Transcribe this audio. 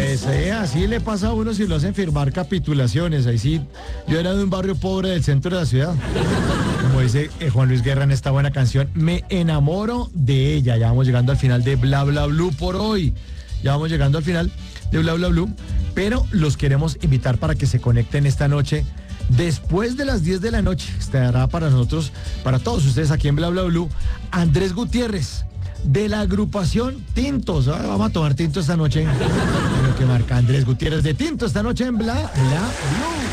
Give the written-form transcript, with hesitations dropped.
Así le pasa a uno si lo hacen firmar capitulaciones. Ahí sí, yo era de un barrio pobre del centro de la ciudad. Como dice Juan Luis Guerra en esta buena canción, me enamoro de ella. Ya vamos llegando al final de Bla Bla Blue por hoy. Ya vamos llegando al final de Bla Bla Blue. Pero los queremos invitar para que se conecten esta noche. Después de las 10 de la noche estará para nosotros, para todos ustedes aquí en Bla Bla Blue, Andrés Gutiérrez, de la agrupación Tintos. Vamos a tomar tinto esta noche. Lo que marca Andrés Gutiérrez de Tinto esta noche en Bla Bla Blue.